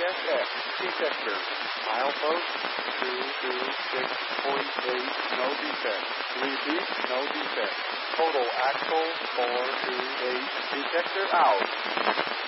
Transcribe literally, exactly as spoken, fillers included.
S X detector. Milepost two two six point eight, no defect. Repeat, no defect. Total axle four two eight, detector out.